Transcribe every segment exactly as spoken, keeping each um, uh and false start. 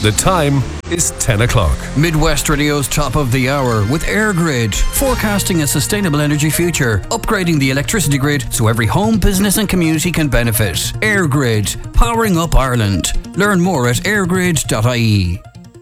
The time is ten o'clock. Midwest Radio's top of the hour with EirGrid, forecasting a sustainable energy future, upgrading the electricity grid so every home, business and community can benefit. EirGrid, powering up Ireland. Learn more at airgrid dot I E.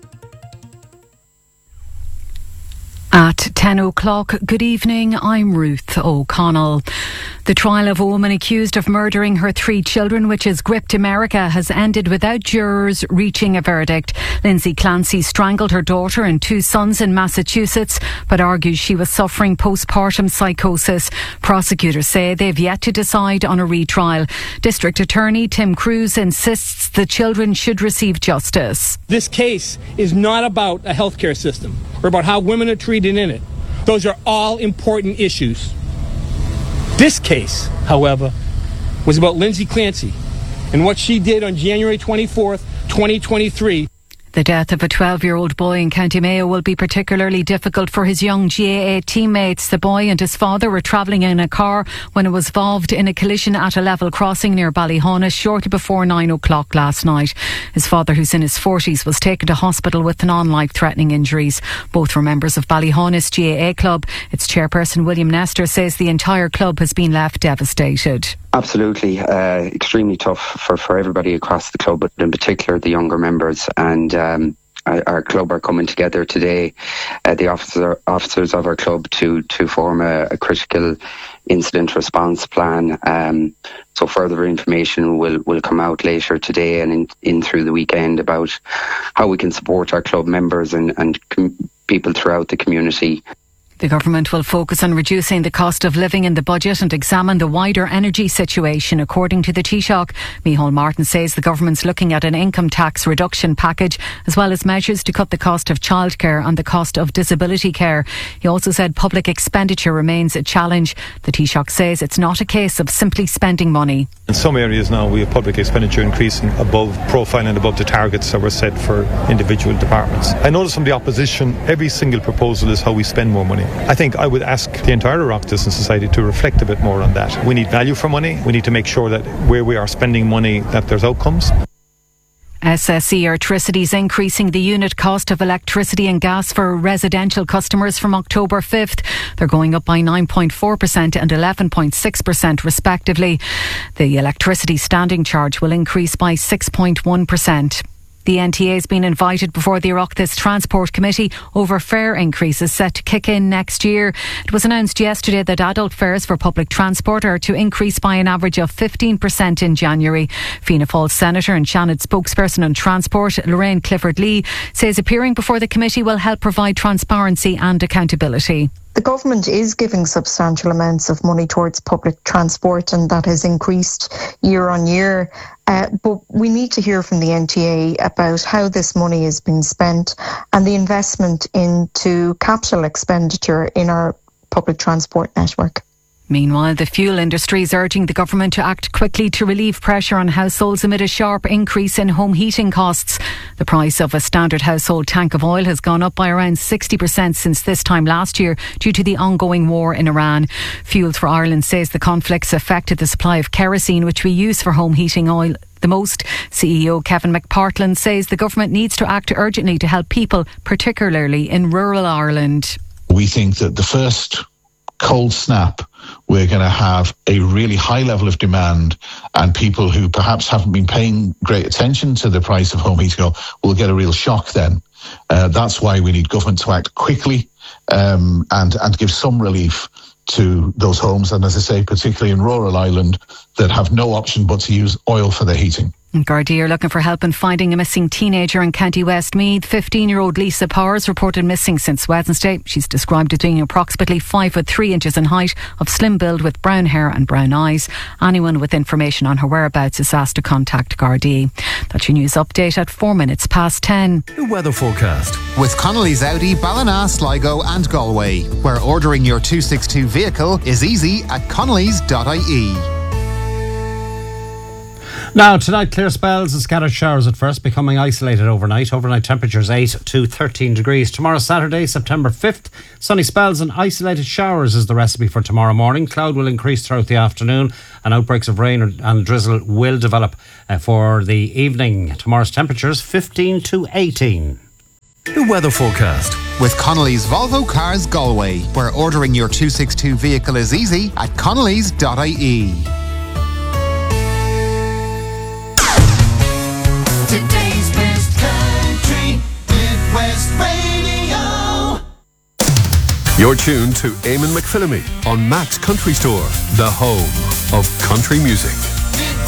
At ten o'clock, good evening, I'm Ruth O'Connell. The trial of a woman accused of murdering her three children, which has gripped America, has ended without jurors reaching a verdict. Lindsay Clancy strangled her daughter and two sons in Massachusetts, but argues she was suffering postpartum psychosis. Prosecutors say they've yet to decide on a retrial. District Attorney Tim Cruz insists the children should receive justice. This case is not about a healthcare system or about how women are treated in it. Those are all important issues. This case, however, was about Lindsay Clancy and what she did on January twenty-fourth, twenty twenty-three. The death of a twelve-year-old boy in County Mayo will be particularly difficult for his young G A A teammates. The boy and his father were travelling in a car when it was involved in a collision at a level crossing near Ballyhonus shortly before nine o'clock last night. His father, who's in his forties, was taken to hospital with non-life-threatening injuries. Both were members of Ballyhonus G A A club. Its chairperson, William Nestor, says the entire club has been left devastated. Absolutely, uh, extremely tough for, for everybody across the club, but in particular the younger members. And um, our, our club are coming together today, uh, the officer, officers of our club, to to form a, a critical incident response plan. Um, so further information will, will come out later today and in, in through the weekend about how we can support our club members and, and com- people throughout the community. The government will focus on reducing the cost of living in the budget and examine the wider energy situation, according to the Taoiseach. Micheál Martin says the government's looking at an income tax reduction package, as well as measures to cut the cost of childcare and the cost of disability care. He also said public expenditure remains a challenge. The Taoiseach says it's not a case of simply spending money. In some areas now we have public expenditure increasing above profile and above the targets that were set for individual departments. I notice from the opposition, every single proposal is how we spend more money. I think I would ask the entire Oireachtas society to reflect a bit more on that. We need value for money. We need to make sure that where we are spending money, that there's outcomes. S S E Electricity is increasing the unit cost of electricity and gas for residential customers from October fifth. They're going up by nine point four percent and eleven point six percent respectively. The electricity standing charge will increase by six point one percent. The N T A has been invited before the Oireachtas Transport Committee over fare increases set to kick in next year. It was announced yesterday that adult fares for public transport are to increase by an average of fifteen percent in January. Fianna Fáil Senator and Shannon spokesperson on transport, Lorraine Clifford-Lee, says appearing before the committee will help provide transparency and accountability. The government is giving substantial amounts of money towards public transport, and that has increased year on year. Uh, but we need to hear from the N T A about how this money is being spent and the investment into capital expenditure in our public transport network. Meanwhile, the fuel industry is urging the government to act quickly to relieve pressure on households amid a sharp increase in home heating costs. The price of a standard household tank of oil has gone up by around sixty percent since this time last year due to the ongoing war in Iran. Fuels for Ireland says the conflicts affected the supply of kerosene, which we use for home heating oil, the most. C E O Kevin McPartland says the government needs to act urgently to help people, particularly in rural Ireland. We think that the first cold snap, we're going to have a really high level of demand, and people who perhaps haven't been paying great attention to the price of home heating will get a real shock then. Uh, that's why we need government to act quickly um, and, and give some relief to those homes, and as I say, particularly in rural Ireland, that have no option but to use oil for their heating. Gardaí are looking for help in finding a missing teenager in County Westmeath. fifteen-year-old Lisa Powers reported missing since Wednesday. She's described as being approximately five foot three inches in height, of slim build with brown hair and brown eyes. Anyone with information on her whereabouts is asked to contact Gardaí. That's your news update at four minutes past ten. The weather forecast with Connolly's Audi, Ballina, Sligo and Galway, where ordering your two sixty-two vehicle is easy at connellys dot I E. Now, tonight, clear spells and scattered showers at first, becoming isolated overnight. Overnight temperatures eight to thirteen degrees. Tomorrow, Saturday, September fifth, sunny spells and isolated showers is the recipe for tomorrow morning. Cloud will increase throughout the afternoon and outbreaks of rain and drizzle will develop uh, for the evening. Tomorrow's temperatures fifteen to eighteen. The weather forecast. With Connolly's Volvo Cars Galway, where ordering your two sixty-two vehicle is easy at connellys dot I E. Today's best country, Midwest Radio. You're tuned to Eamon McPhillamy on Max Country Store, the home of country music.